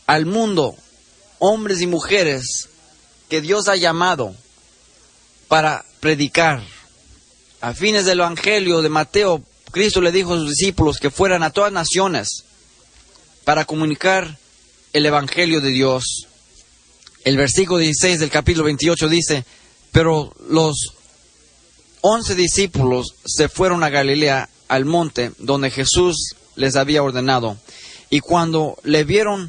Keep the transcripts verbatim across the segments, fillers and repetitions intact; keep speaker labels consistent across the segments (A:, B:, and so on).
A: al mundo hombres y mujeres que Dios ha llamado para predicar. A fines del Evangelio de Mateo, Cristo le dijo a sus discípulos que fueran a todas naciones para comunicar el Evangelio de Dios. El versículo dieciséis del capítulo veintiocho dice: pero los once discípulos se fueron a Galilea, al monte donde Jesús les había ordenado. Y cuando le vieron,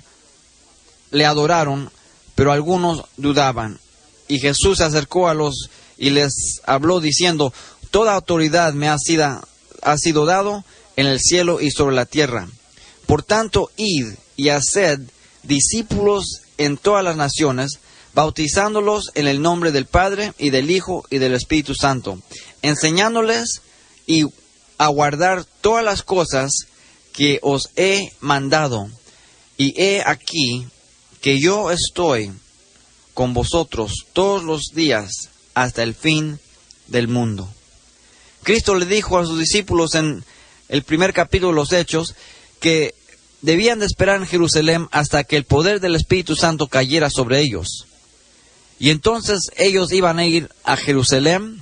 A: le adoraron, pero algunos dudaban. Y Jesús se acercó a los y les habló diciendo: toda autoridad me ha sido, ha sido dado en el cielo y sobre la tierra. Por tanto, id y haced discípulos en todas las naciones, bautizándolos en el nombre del Padre y del Hijo y del Espíritu Santo, enseñándoles y a guardar todas las cosas que os he mandado. Y he aquí que yo estoy con vosotros todos los días hasta el fin del mundo. Cristo le dijo a sus discípulos en el primer capítulo de los Hechos que debían de esperar en Jerusalén hasta que el poder del Espíritu Santo cayera sobre ellos. Y entonces ellos iban a ir a Jerusalén,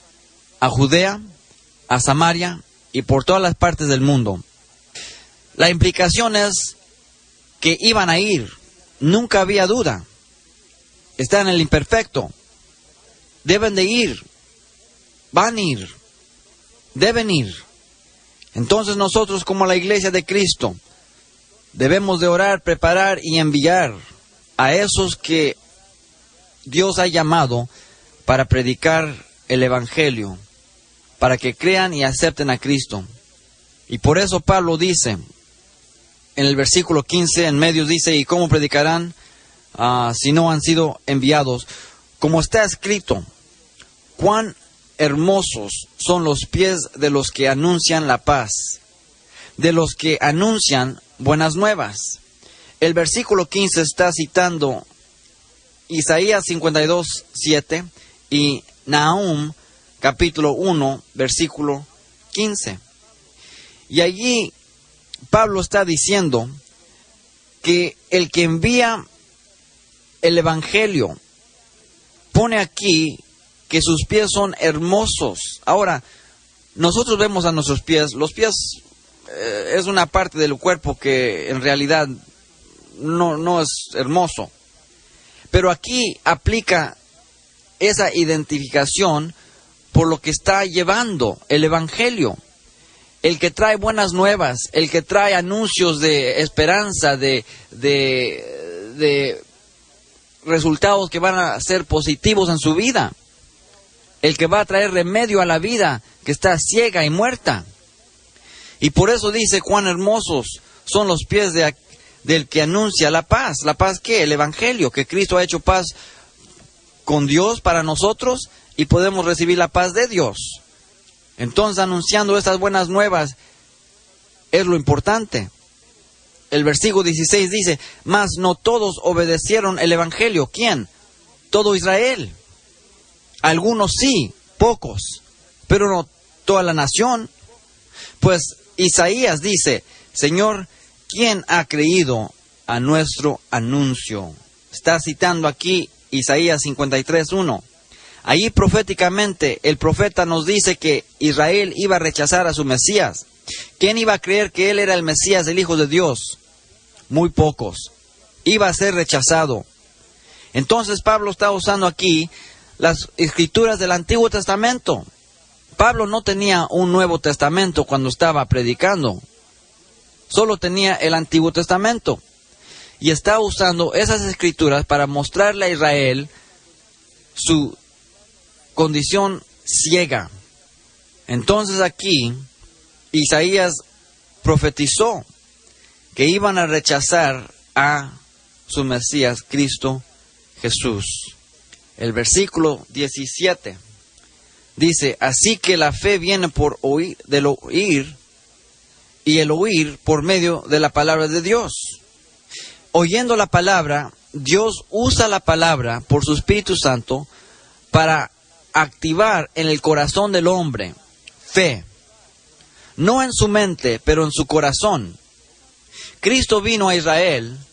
A: a Judea, a Samaria y por todas las partes del mundo. La implicación es que iban a ir. Nunca había duda. Está en el imperfecto. Deben de ir. Van a ir. Deben ir. Entonces nosotros, como la iglesia de Cristo, debemos de orar, preparar y enviar a esos que Dios ha llamado para predicar el Evangelio, para que crean y acepten a Cristo. Y por eso Pablo dice, en el versículo quince, en medio dice: ¿y cómo predicarán uh, si no han sido enviados? Como está escrito: cuán hermosos son los pies de los que anuncian la paz, de los que anuncian buenas nuevas. El versículo quince está citando Isaías cincuenta y dos, siete y Nahum capítulo uno, versículo quince. Y allí Pablo está diciendo que el que envía el Evangelio pone aquí que sus pies son hermosos. Ahora, nosotros vemos a nuestros pies. Los pies eh, es una parte del cuerpo que en realidad no, no es hermoso. Pero aquí aplica esa identificación por lo que está llevando el Evangelio. El que trae buenas nuevas, el que trae anuncios de esperanza, de, de, de resultados que van a ser positivos en su vida. El que va a traer remedio a la vida que está ciega y muerta. Y por eso dice: cuán hermosos son los pies de, del que anuncia la paz. ¿La paz qué? El Evangelio, que Cristo ha hecho paz con Dios para nosotros y podemos recibir la paz de Dios. Entonces, anunciando estas buenas nuevas es lo importante. El versículo dieciséis dice: mas no todos obedecieron el Evangelio. ¿Quién? Todo Israel. Algunos sí, pocos, pero no toda la nación. Pues Isaías dice: Señor, ¿quién ha creído a nuestro anuncio? Está citando aquí Isaías cincuenta y tres, uno. Allí proféticamente el profeta nos dice que Israel iba a rechazar a su Mesías. ¿Quién iba a creer que él era el Mesías, el Hijo de Dios? Muy pocos. Iba a ser rechazado. Entonces Pablo está usando aquí las escrituras del Antiguo Testamento. Pablo no tenía un Nuevo Testamento cuando estaba predicando. Solo tenía el Antiguo Testamento. Y está usando esas escrituras para mostrarle a Israel su condición ciega. Entonces aquí Isaías profetizó que iban a rechazar a su Mesías, Cristo Jesús. El versículo diecisiete dice: así que la fe viene por oír, del oír, y el oír por medio de la palabra de Dios. Oyendo la palabra, Dios usa la palabra por su Espíritu Santo para activar en el corazón del hombre fe. No en su mente, pero en su corazón. Cristo vino a Israel